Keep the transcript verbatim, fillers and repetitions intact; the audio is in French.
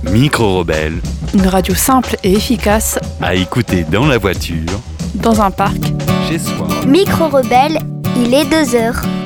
Micro-rebelle, Une radio simple et efficace, à écouter dans la voiture, dans un parc, chez soi. Micro-rebelle, il est deux heures.